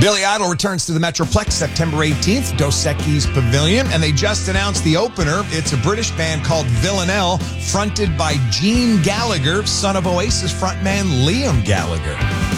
Billy Idol returns to the Metroplex September 18th, Dos Equis Pavilion, and they just announced the opener. It's a British band called Villanelle, fronted by Gene Gallagher, son of Oasis frontman Liam Gallagher.